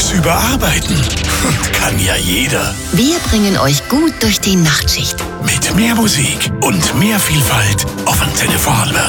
alles überarbeiten. Kann ja jeder. Wir bringen euch gut durch die Nachtschicht. Mit mehr Musik und mehr Vielfalt auf Antenne Vorarlberg.